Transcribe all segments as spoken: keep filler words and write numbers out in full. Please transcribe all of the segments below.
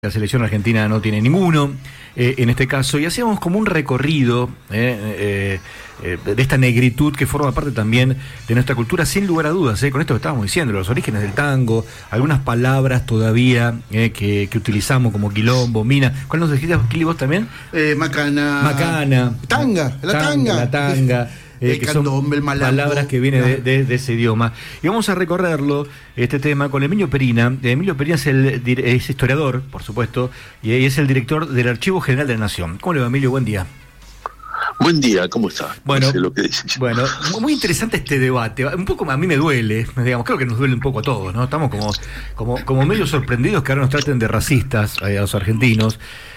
La selección argentina no tiene ninguno, eh, en este caso, y hacíamos como un recorrido eh, eh, eh, de esta negritud que forma parte también de nuestra cultura, sin lugar a dudas, eh, con esto que estábamos diciendo, los orígenes del tango, algunas palabras todavía eh, que, que utilizamos como quilombo, mina. ¿Cuál nos dijiste, Kili, vos también? Eh, macana. Macana. Tanga, la tanga. La tanga. Eh, el que candombe, son el malambo, palabras que vienen de, de, de ese idioma. Y vamos a recorrerlo, este tema, con Emilio Perina. Emilio Perina es, el, es historiador, por supuesto, y es el director del Archivo General de la Nación. ¿Cómo le va, Emilio? Buen día. Buen día, ¿cómo está? Bueno, no sé lo que dices. Bueno, muy interesante este debate. Un poco a mí me duele, digamos, creo que nos duele un poco a todos, ¿no? Estamos como, como, como medio sorprendidos que ahora nos traten de racistas eh, a los argentinos.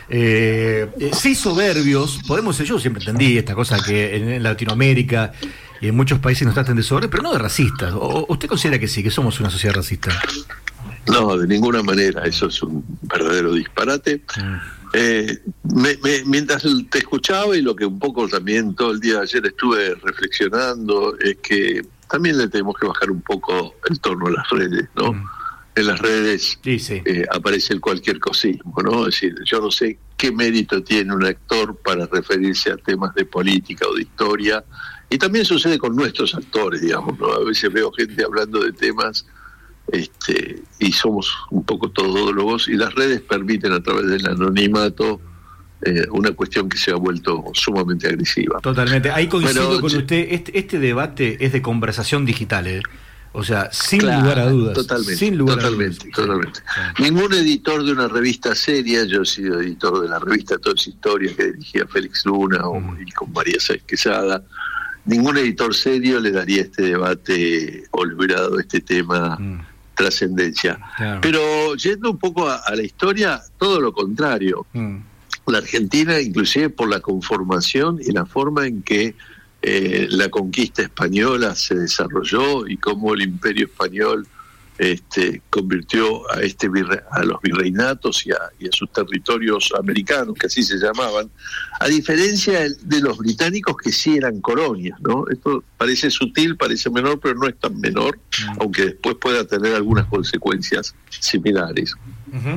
Eh, eh, sí, soberbios, podemos, yo siempre entendí esta cosa que en, en Latinoamérica y en muchos países nos traten de soberbios, pero no de racistas. ¿O usted considera que sí, que somos una sociedad racista? No, de ninguna manera, eso es un verdadero disparate. Mm. Eh, me, me, mientras te escuchaba y lo que un poco también todo el día de ayer estuve reflexionando, es que también le tenemos que bajar un poco el tono a las redes, ¿no? Mm. En las redes sí, sí. Eh, aparece el cualquier cosismo, ¿no? Es decir, yo no sé qué mérito tiene un actor para referirse a temas de política o de historia, y también sucede con nuestros actores, digamos, ¿no? A veces veo gente hablando de temas este y somos un poco todólogos, y las redes permiten a través del anonimato eh, una cuestión que se ha vuelto sumamente agresiva. Totalmente, ahí coincido Pero, con sí. usted, este, este debate es de conversación digital, ¿eh? O sea, sin claro, lugar a dudas. Totalmente, sin lugar totalmente, a dudas. totalmente. Sí. Ningún editor de una revista seria, yo he sido editor de la revista Toda esa Historia que dirigía Félix Luna mm. o, y con María Sáenz Quesada, ningún editor serio le daría este debate o le hubiera dado este tema mm. trascendencia. Claro. Pero yendo un poco a, a la historia, todo lo contrario. Mm. La Argentina, inclusive por la conformación y la forma en que Eh, la conquista española se desarrolló y cómo el imperio español este, convirtió a este virre, a los virreinatos y a, y a sus territorios americanos, que así se llamaban, a diferencia de los británicos, que sí eran colonias, ¿no? Esto parece sutil, parece menor, pero no es tan menor, uh-huh. aunque después pueda tener algunas consecuencias similares. Uh-huh.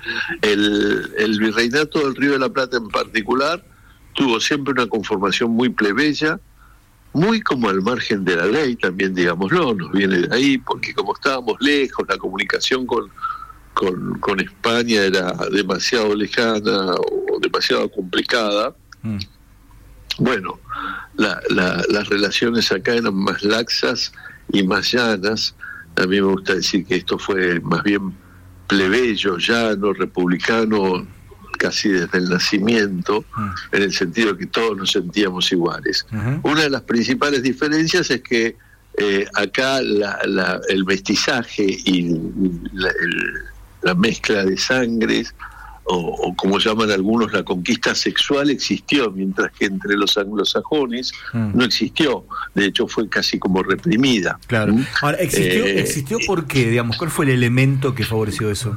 el, el virreinato del Río de la Plata en particular tuvo siempre una conformación muy plebeya, muy como al margen de la ley también, digámoslo, nos viene de ahí, porque como estábamos lejos, la comunicación con, con, con España era demasiado lejana o demasiado complicada. Mm. Bueno, la, la, las relaciones acá eran más laxas y más llanas. A mí me gusta decir que esto fue más bien plebeyo, llano, republicano, casi desde el nacimiento, uh-huh. en el sentido de que todos nos sentíamos iguales. Uh-huh. Una de las principales diferencias es que eh, acá la, la, el mestizaje y la, el, la mezcla de sangres, o, o como llaman algunos, la conquista sexual existió, mientras que entre los anglosajones uh-huh. no existió. De hecho, fue casi como reprimida. Claro. ¿Mm? Ahora, ¿existió, eh, ¿existió por qué? Digamos, ¿cuál fue el elemento que favoreció eso?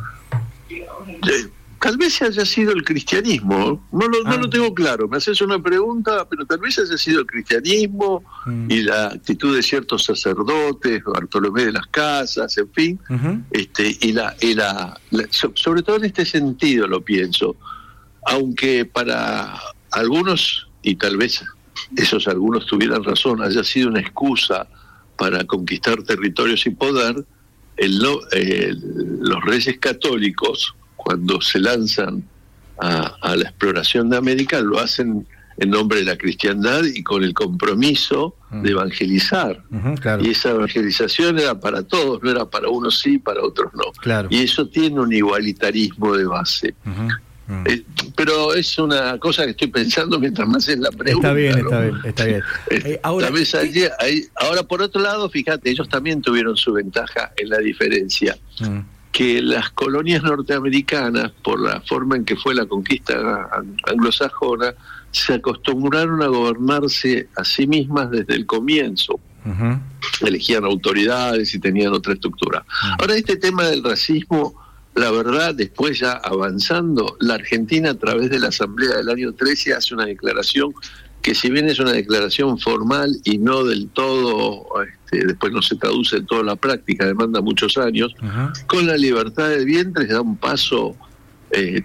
Eh, Tal vez haya sido el cristianismo, no lo, ah. no lo tengo claro, me haces una pregunta, pero tal vez haya sido el cristianismo mm. y la actitud de ciertos sacerdotes, Bartolomé de las Casas, en fin, uh-huh. este y la, y la, la sobre todo en este sentido lo pienso, aunque para algunos, y tal vez esos algunos tuvieran razón, haya sido una excusa para conquistar territorios y poder, el, el, los reyes católicos, cuando se lanzan a, a la exploración de América, lo hacen en nombre de la cristiandad y con el compromiso uh-huh. de evangelizar. Uh-huh, claro. Y esa evangelización era para todos, no era para unos sí, para otros no. Claro. Y eso tiene un igualitarismo de base. Uh-huh. Uh-huh. Eh, pero es una cosa que estoy pensando mientras me hacen la pregunta. Está bien, ¿no? está bien, está bien. Eh, ahora, vez allí, ahí, ahora, por otro lado, fíjate, ellos también tuvieron su ventaja en la diferencia. Uh-huh. Que las colonias norteamericanas, por la forma en que fue la conquista anglosajona, se acostumbraron a gobernarse a sí mismas desde el comienzo. Uh-huh. Elegían autoridades y tenían otra estructura. Uh-huh. Ahora, este tema del racismo, la verdad, después ya avanzando, la Argentina a través de la Asamblea del año trece hace una declaración que, si bien es una declaración formal y no del todo, este, después no se traduce en toda la práctica, demanda muchos años, uh-huh. con la libertad de vientres da un paso eh,